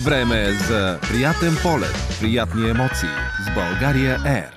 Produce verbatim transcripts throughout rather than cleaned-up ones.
Време е за приятен полет, приятни емоции с България Ер.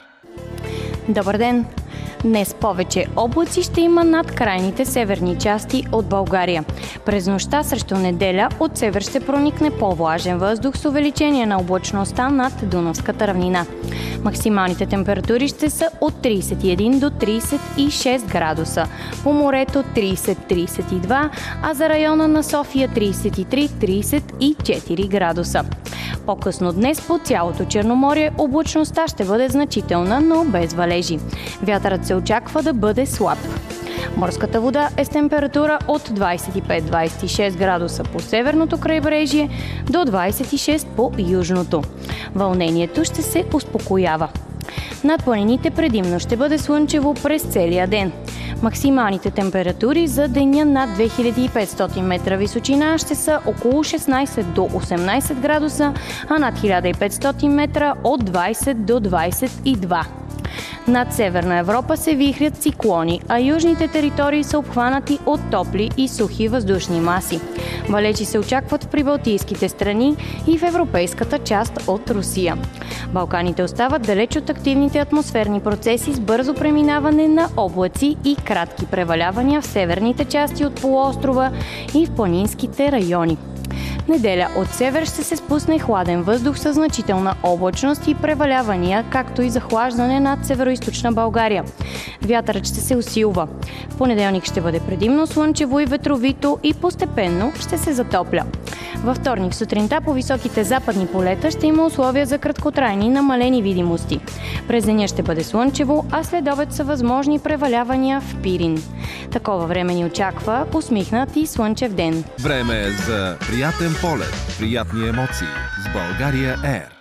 Добър ден! Днес повече облаци ще има над крайните северни части от България. През нощта срещу неделя от север ще проникне по-влажен въздух с увеличение на облачността над Дунавската равнина. Максималните температури ще са от трийсет и един до трийсет и шест градуса. По морето трийсет до трийсет и два, а за района на София трийсет и три до трийсет и четири градуса. По-късно днес по цялото Черноморие облачността ще бъде значителна, но без валежи. Вятърът се очаква да бъде слаб. Морската вода е с температура от двийсет и пет до двийсет и шест градуса по северното крайбрежие до двийсет и шест по южното. Вълнението ще се успокоява. Над планините предимно ще бъде слънчево през целия ден. Максималните температури за деня над две хиляди и петстотин метра височина ще са около шестнийсет до осемнийсет градуса, а над хиляда и петстотин метра от двийсет до двийсет и два. Над Северна Европа се вихрят циклони, а южните територии са обхванати от топли и сухи въздушни маси. Валежи се очакват в прибалтийските страни и в европейската част от Русия. Балканите остават далеч от активните атмосферни процеси с бързо преминаване на облаци и кратки превалявания в северните части от полуострова и в планинските райони. Неделя от север ще се спусне хладен въздух със значителна облачност и превалявания, както и захлаждане над североизточна България. Вятърът ще се усилва. В понеделник ще бъде предимно слънчево и ветровито и постепенно ще се затопля. Във вторник сутринта по високите западни полета ще има условия за краткотрайни намалени видимости. През деня ще бъде слънчево, а след обед са възможни превалявания в Пирин. Такова време ни очаква усмихнат и слънчев ден. Време е за приятен полет, приятни емоции с България Ер.